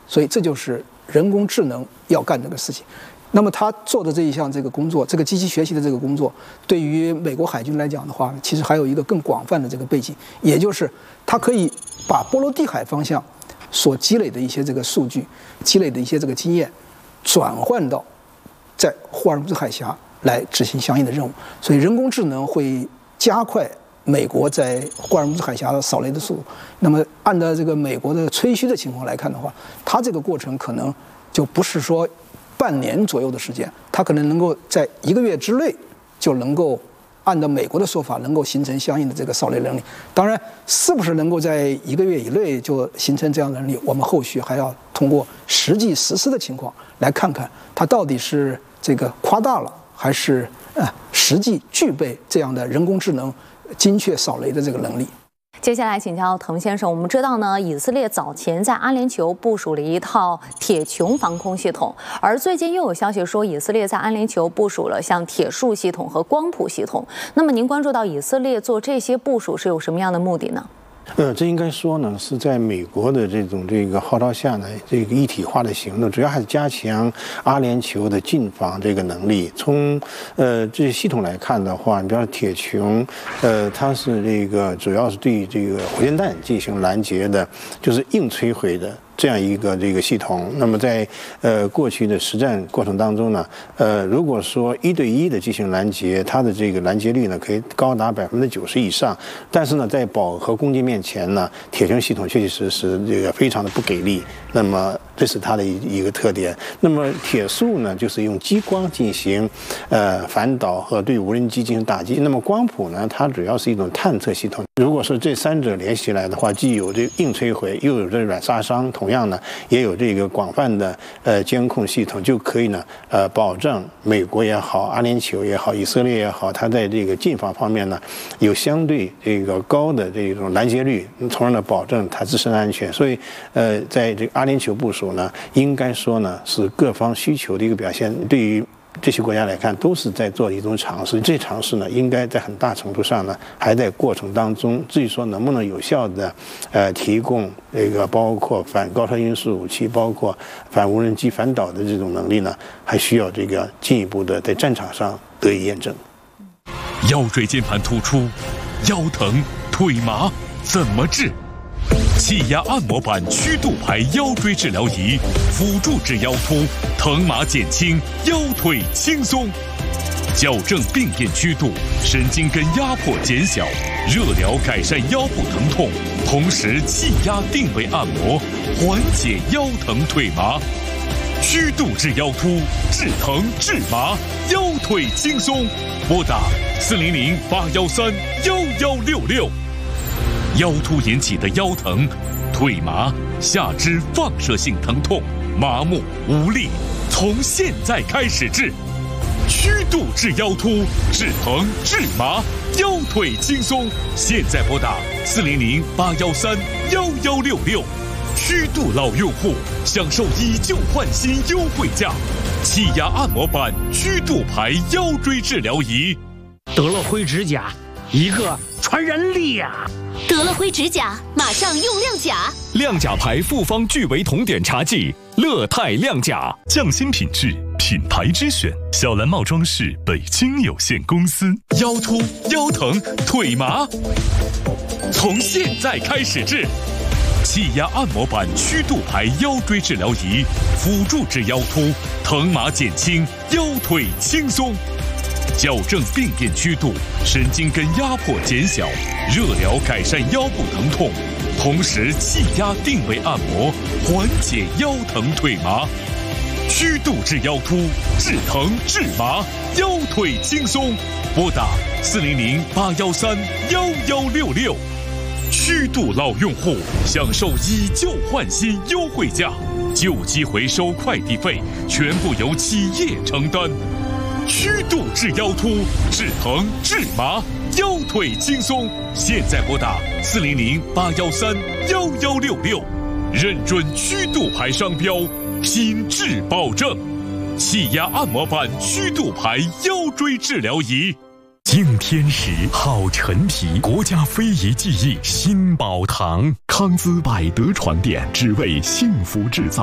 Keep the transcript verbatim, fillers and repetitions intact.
所以这就是人工智能要干这个事情。那么他做的这一项这个工作，这个机器学习的这个工作，对于美国海军来讲的话，其实还有一个更广泛的这个背景，也就是它可以把波罗的海方向所积累的一些这个数据、积累的一些这个经验，转换到在霍尔木兹海峡来执行相应的任务。所以人工智能会加快美国在霍尔木兹海峡的扫雷的速度。那么按照这个美国的吹嘘的情况来看的话，它这个过程可能就不是说半年左右的时间，它可能能够在一个月之内就能够按照美国的说法能够形成相应的这个扫雷能力。当然，是不是能够在一个月以内就形成这样的能力，我们后续还要通过实际实施的情况来看看它到底是这个夸大了，还是呃实际具备这样的人工智能精确扫雷的这个能力。 接下来请教滕先生，我们知道呢，以色列早前在阿联酋部署了一套铁穹防空系统，而最近又有消息说，以色列在阿联酋部署了像铁树系统和光谱系统。那么您关注到以色列做这些部署是有什么样的目的呢？ 呃，这应该说呢，是在美国的这种这个号召下呢，这个一体化的行动，主要还是加强阿联酋的近防这个能力。从呃这些系统来看的话，你比方说铁穹，呃，它是这个主要是对这个火箭弹进行拦截的，就是硬摧毁的。这样一个这个系统，那么在呃过去的实战过程当中呢，呃如果说一对一的进行拦截，它的这个拦截率呢可以高达百分之九十以上，但是呢在饱和攻击面前呢，铁穹系统确确实实这个非常的不给力，那么这是它的一一个特点。那么铁树呢，就是用激光进行呃反导和对无人机进行打击。那么光谱呢，它主要是一种探测系统。如果说这三者联系起来的话，既有这硬摧毁，又有这软杀伤，同样呢也有这个广泛的呃监控系统，就可以呢呃保证美国也好、阿联酋也好、以色列也好，它在这个近防方面呢有相对这个高的这种拦截率，从而呢保证它自身安全。所以呃在这个阿联酋部署呢，应该说呢是各方需求的一个表现。对于这些国家来看，都是在做一种尝试。这尝试呢，应该在很大程度上呢还在过程当中。至于说能不能有效的，呃，提供这个包括反高超音速武器、包括反无人机反导的这种能力呢，还需要这个进一步的在战场上得以验证。 腰椎间盘突出、腰疼、腿麻怎么治？气压按摩板曲度排腰椎治疗仪，辅助治腰突，疼麻减轻，腰腿轻松，矫正病变曲度，神经根压迫减小，热疗改善腰部疼痛，同时气压定位按摩，缓解腰疼腿麻。曲度治腰突，治疼治麻，腰腿轻松。拨打四零零八幺三幺幺六六。腰突引起的腰疼、腿麻、下肢放射性疼痛、麻木无力，从现在开始治。曲度治腰突，治疼治麻，腰腿轻松。现在拨打四零零八幺三幺幺六六。曲度老用户享受以旧换新优惠价，气压按摩板曲度牌腰椎治疗仪。 德乐辉指甲，一个传人力呀、啊！ 德乐辉指甲，马上用亮甲。 亮甲牌复方聚维酮碘茶剂，乐泰亮甲，匠心品质，品牌之选。小蓝帽装饰北京有限公司。腰突、腰疼、腿麻，从现在开始治。气压按摩板曲度牌腰椎治疗仪，辅助治腰突，疼麻减轻，腰腿轻松。矫正病变曲度，神经根压迫减小，热疗改善腰部疼痛，同时气压定位按摩，缓解腰疼腿麻。曲度治腰突，治疼治麻，腰腿轻松。拨打四零零八幺三幺幺六六。曲度老用户享受以旧换新优惠价，旧机回收快递费全部由企业承担。曲度治腰突，治疼治麻，腰腿轻松。现在拨打四零零八幺三幺幺六六，认准曲度牌商标，品质保证。气压按摩板曲度牌腰椎治疗仪。敬天时，好陈皮，国家非遗技艺新宝堂，康姿百德传电，只为幸福制造。